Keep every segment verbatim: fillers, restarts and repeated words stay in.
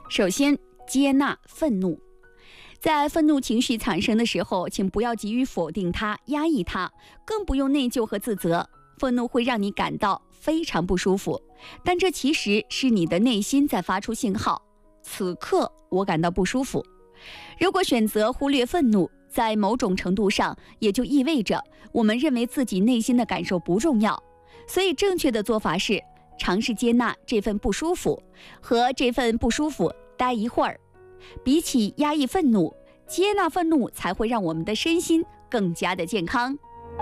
首先，接纳愤怒。在愤怒情绪产生的时候，请不要急于否定它、压抑它，更不用内疚和自责。愤怒会让你感到非常不舒服，但这其实是你的内心在发出信号，此刻我感到不舒服。如果选择忽略愤怒，在某种程度上也就意味着我们认为自己内心的感受不重要。所以正确的做法是尝试接纳这份不舒服，和这份不舒服待一会儿。比起压抑愤怒，接纳愤怒才会让我们的身心更加的健康。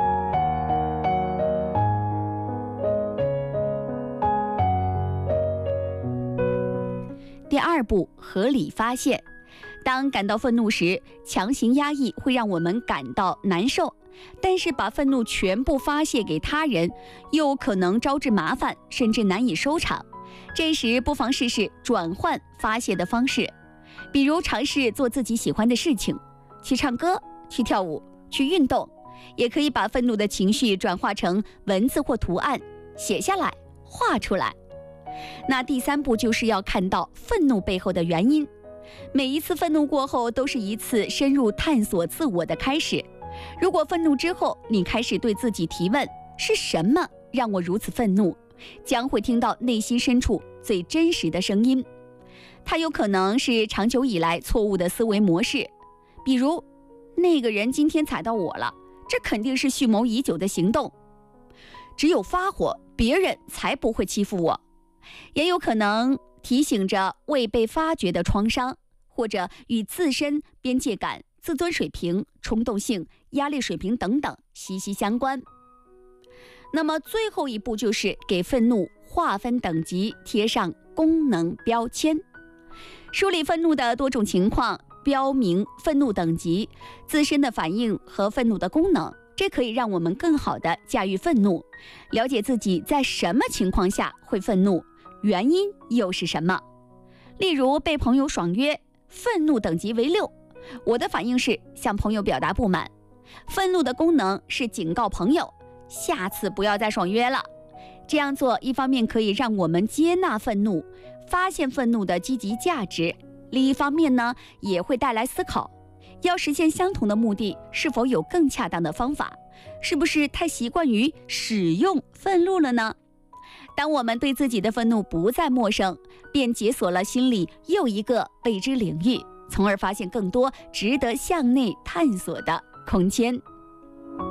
第二步，合理发泄。当感到愤怒时，强行压抑会让我们感到难受，但是把愤怒全部发泄给他人，又可能招致麻烦，甚至难以收场。这时不妨试试转换发泄的方式，比如尝试做自己喜欢的事情，去唱歌，去跳舞，去运动，也可以把愤怒的情绪转化成文字或图案，写下来，画出来。那第三步就是要看到愤怒背后的原因。每一次愤怒过后，都是一次深入探索自我的开始。如果愤怒之后，你开始对自己提问，是什么让我如此愤怒，将会听到内心深处最真实的声音。它有可能是长久以来错误的思维模式，比如那个人今天踩到我了，这肯定是蓄谋已久的行动，只有发火，别人才不会欺负我。也有可能提醒着未被发觉的创伤，或者与自身边界感、自尊水平、冲动性、压力水平等等息息相关。那么最后一步就是给愤怒划分等级，贴上功能标签，梳理愤怒的多种情况，标明愤怒等级、自身的反应和愤怒的功能，这可以让我们更好地驾驭愤怒，了解自己在什么情况下会愤怒，原因又是什么。例如被朋友爽约，愤怒等级为六，我的反应是向朋友表达不满，愤怒的功能是警告朋友下次不要再爽约了。这样做一方面可以让我们接纳愤怒，发现愤怒的积极价值，另一方面呢，也会带来思考，要实现相同的目的，是否有更恰当的方法？是不是太习惯于使用愤怒了呢？当我们对自己的愤怒不再陌生，便解锁了心里又一个未知领域，从而发现更多值得向内探索的空间。